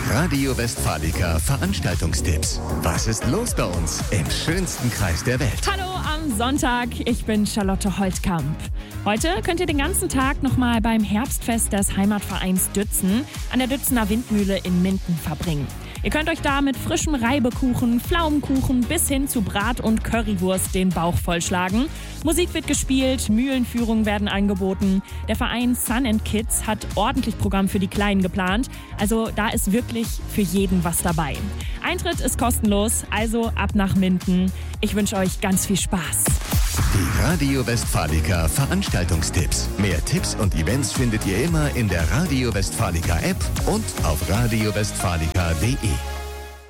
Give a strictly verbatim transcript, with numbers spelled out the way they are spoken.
Radio Westfalica Veranstaltungstipps. Was ist los bei uns im schönsten Kreis der Welt? Hallo am Sonntag, ich bin Charlotte Holtkamp. Heute könnt ihr den ganzen Tag nochmal beim Herbstfest des Heimatvereins Dützen an der Dützener Windmühle in Minden verbringen. Ihr könnt euch da mit frischem Reibekuchen, Pflaumenkuchen bis hin zu Brat- und Currywurst den Bauch vollschlagen. Musik wird gespielt, Mühlenführungen werden angeboten. Der Verein Sun and Kids hat ordentlich Programm für die Kleinen geplant. Also da ist wirklich für jeden was dabei. Eintritt ist kostenlos, also ab nach Minden. Ich wünsche euch ganz viel Spaß. Die Radio Westfalica Veranstaltungstipps. Mehr Tipps und Events findet ihr immer in der Radio Westfalica App und auf radio westfalica punkt de.